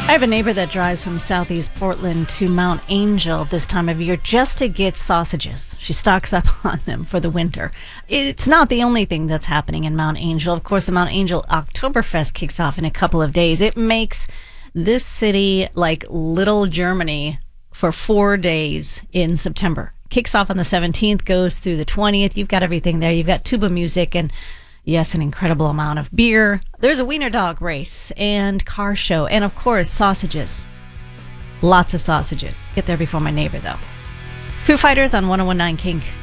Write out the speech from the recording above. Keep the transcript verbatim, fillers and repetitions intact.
I have a neighbor that drives from southeast Portland to Mount Angel this time of year just to get sausages. She stocks up on them for the winter. It's not the only thing that's happening in Mount Angel. Of course, the Mount Angel Oktoberfest kicks off in a couple of days. It makes this city like little Germany for four days in September. Kicks off on the seventeenth, goes through the twentieth. You've got everything there. You've got tuba music and, yes, an incredible amount of beer. There's a wiener dog race and car show. And, of course, sausages. Lots of sausages. Get there before my neighbor, though. Foo Fighters on one oh one point nine Kink.